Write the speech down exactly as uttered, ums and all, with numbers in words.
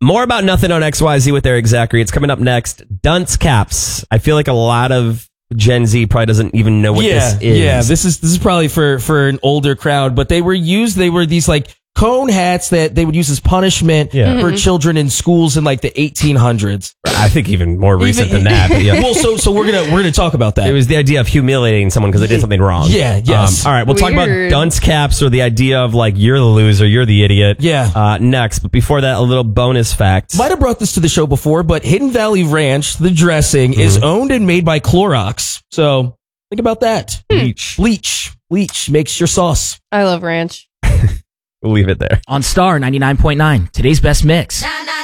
more about nothing on X Y Z with Eric Zachary. It's coming up next. Dunce caps. I feel like a lot of Gen Z probably doesn't even know what yeah, this is. Yeah, this is this is probably for for an older crowd, but they were used. They were these like cone hats that they would use as punishment Yeah. for Mhm. children in schools in like the eighteen hundreds. I think even more recent Even- than that. But yeah. Well, so so we're gonna we're gonna talk about that. It was the idea of humiliating someone because they did something wrong. Yeah, yes. Um, all right, we'll talk about Weird. dunce caps or the idea of like you're the loser, you're the idiot. Yeah. Uh, next, but before that, a little bonus fact. Might have brought this to the show before, but Hidden Valley Ranch, the dressing, Mm-hmm. is owned and made by Clorox. So think about that. Bleach. Bleach. Bleach makes your sauce. I love ranch. We'll leave it there. On Star ninety-nine point nine, today's best mix.